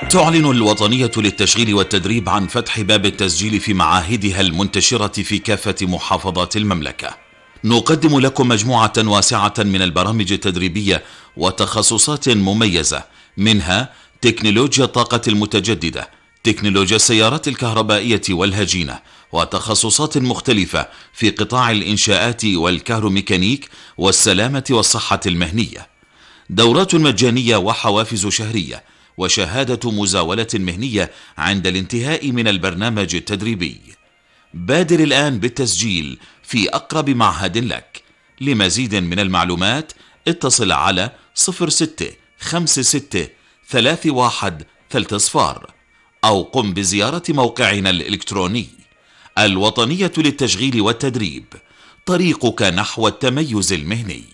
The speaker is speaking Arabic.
تعلن الوطنية للتشغيل والتدريب عن فتح باب التسجيل في معاهدها المنتشرة في كافة محافظات المملكة. نقدم لكم مجموعة واسعة من البرامج التدريبية وتخصصات مميزة، منها تكنولوجيا الطاقة المتجددة، تكنولوجيا السيارات الكهربائية والهجينة، وتخصصات مختلفة في قطاع الإنشاءات والكهروميكانيك والسلامة والصحة المهنية. دورات مجانية وحوافز شهرية وشهادة مزاولة مهنية عند الانتهاء من البرنامج التدريبي. بادر الآن بالتسجيل في أقرب معهد لك. لمزيد من المعلومات اتصل على 06563130 أو قم بزيارة موقعنا الإلكتروني. الوطنية للتشغيل والتدريب، طريقك نحو التميز المهني.